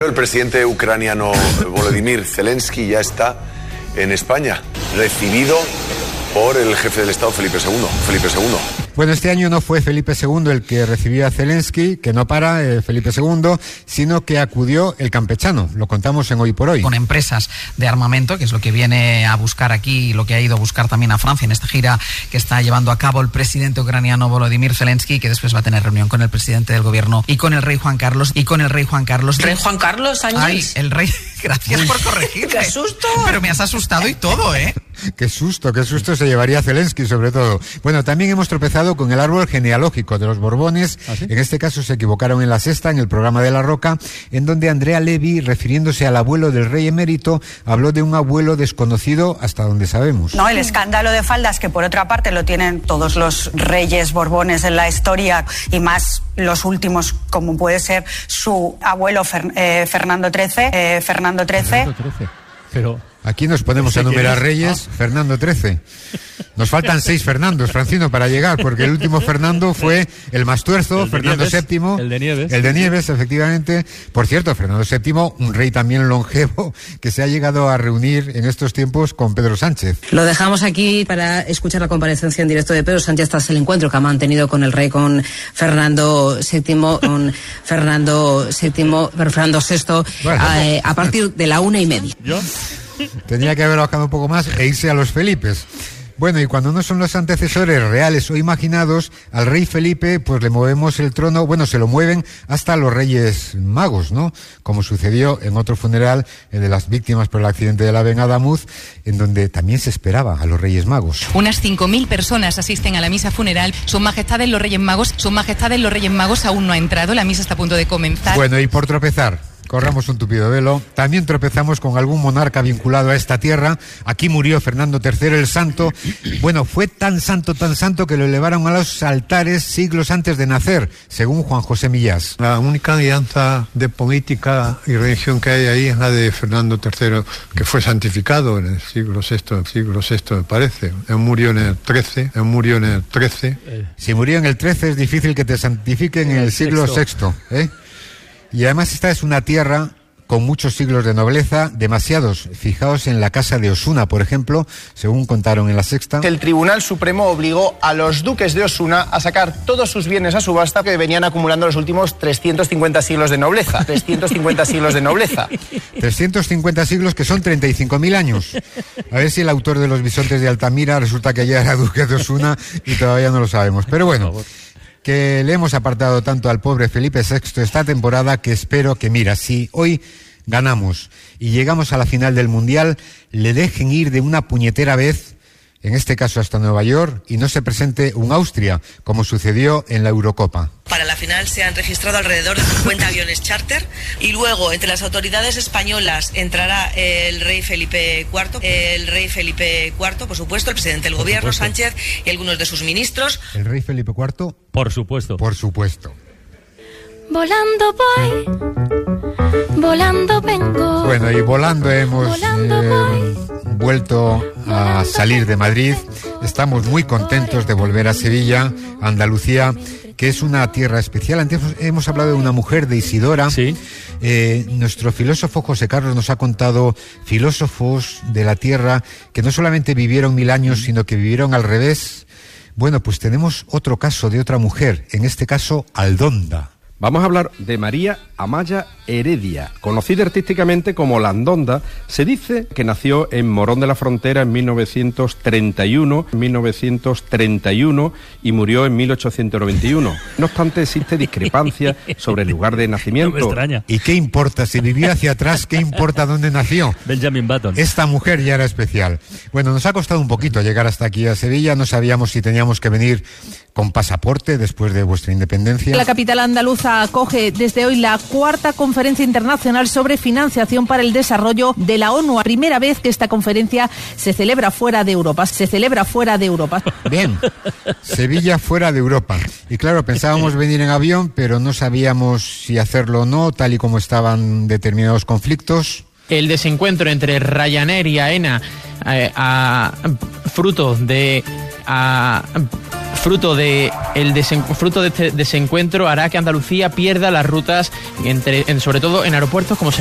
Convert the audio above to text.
El presidente ucraniano Volodymyr Zelensky ya está en España, recibido por el jefe del Estado Felipe II. Bueno, este año no fue Felipe II el que recibió a Zelensky, que no para, Felipe II, sino que acudió el campechano. Lo contamos en Hoy por Hoy. Con empresas de armamento, que es lo que viene a buscar aquí y lo que ha ido a buscar también a Francia en esta gira que está llevando a cabo el presidente ucraniano Volodymyr Zelensky, que después va a tener reunión con el presidente del gobierno y con el rey Juan Carlos. ¿Rey Juan Carlos, Ángel? Ay, el rey. Gracias por corregirme. ¡Qué susto! Pero me has asustado y todo, ¿eh? Qué susto se llevaría Zelensky, sobre todo. Bueno, también hemos tropezado con el árbol genealógico de los Borbones. ¿Ah, sí? En este caso se equivocaron en La Sexta, en el programa de La Roca, en donde Andrea Levy, refiriéndose al abuelo del rey emérito, habló de un abuelo desconocido hasta donde sabemos. No, el escándalo de faldas, que por otra parte lo tienen todos los reyes Borbones en la historia, y más los últimos, como puede ser su abuelo Fernando XIII. Pero... Aquí nos ponemos a enumerar reyes, Fernando XIII. Nos faltan 6 Fernandos, Francino, para llegar, porque el último Fernando fue el Mastuerzo, Fernando VII. El de Nieves. El de Nieves, efectivamente. Por cierto, Fernando VII, un rey también longevo, que se ha llegado a reunir en estos tiempos con Pedro Sánchez. Lo dejamos aquí para escuchar la comparecencia en directo de Pedro Sánchez tras el encuentro que ha mantenido con el rey, con Fernando VII, Fernando VI, Bueno. a partir de la 1:30. ¿Yo? Tenía que haber bajado un poco más e irse a los Felipes. Bueno, y cuando no son los antecesores reales o imaginados, al rey Felipe pues le movemos el trono, bueno, se lo mueven hasta los Reyes Magos, ¿no? Como sucedió en otro funeral, el de las víctimas por el accidente de la Ave en Adamuz, en donde también se esperaba a los Reyes Magos. Unas 5.000 personas asisten a la misa funeral. Sus Majestades los Reyes Magos aún no ha entrado, la misa está a punto de comenzar. Bueno, y por tropezar, corramos un tupido velo, también tropezamos con algún monarca vinculado a esta tierra. Aquí murió Fernando III el Santo. Bueno, fue tan santo que lo elevaron a los altares siglos antes de nacer, según Juan José Millás. La única alianza de política y religión que hay ahí es la de Fernando III, que fue santificado en el siglo VI me parece. Él murió en el XIII. Si murió en el XIII es difícil que te santifiquen en el siglo VI, ¿eh? Y además esta es una tierra con muchos siglos de nobleza, demasiados. Fijaos en la casa de Osuna, por ejemplo, según contaron en La Sexta. El Tribunal Supremo obligó a los duques de Osuna a sacar todos sus bienes a subasta que venían acumulando los últimos 350 siglos de nobleza. 350 siglos que son 35.000 años. A ver si el autor de Los Bisontes de Altamira resulta que ya era duque de Osuna y todavía no lo sabemos. Pero bueno, que le hemos apartado tanto al pobre Felipe VI esta temporada que espero que, mira, si hoy ganamos y llegamos a la final del Mundial, le dejen ir de una puñetera vez, en este caso hasta Nueva York, y no se presente un Austria, como sucedió en la Eurocopa. Para la final se han registrado alrededor de 50 aviones charter y luego entre las autoridades españolas entrará el rey Felipe IV, por supuesto, el presidente del gobierno, Sánchez, y algunos de sus ministros. ¿El rey Felipe IV? Por supuesto. Por supuesto. Volando voy, volando vengo. Bueno, y volando hemos vuelto a salir de Madrid. Estamos muy contentos de volver a Sevilla, Andalucía, que es una tierra especial. Antes hemos hablado de una mujer, de Isidora. Sí. Nuestro filósofo José Carlos nos ha contado filósofos de la tierra que no solamente vivieron 1000 años, sino que vivieron al revés. Bueno, pues tenemos otro caso de otra mujer, en este caso Aldonda. Vamos a hablar de María Amaya Heredia, conocida artísticamente como Landonda. Se dice que nació en Morón de la Frontera en 1931 y murió en 1891. No obstante, existe discrepancia sobre el lugar de nacimiento. No me extraña. ¿Y qué importa? Si vivió hacia atrás, ¿qué importa dónde nació? Benjamin Button. Esta mujer ya era especial. Bueno, nos ha costado un poquito llegar hasta aquí a Sevilla. No sabíamos si teníamos que venir con pasaporte después de vuestra independencia. La capital andaluza acoge desde hoy la 4ª Conferencia Internacional sobre Financiación para el Desarrollo de la ONU. Primera vez que esta conferencia se celebra fuera de Europa. Bien, Sevilla fuera de Europa. Y claro, pensábamos venir en avión, pero no sabíamos si hacerlo o no, tal y como estaban determinados conflictos. El desencuentro entre Ryanair y AENA, fruto de fruto de este desencuentro hará que Andalucía pierda las rutas, sobre todo en aeropuertos como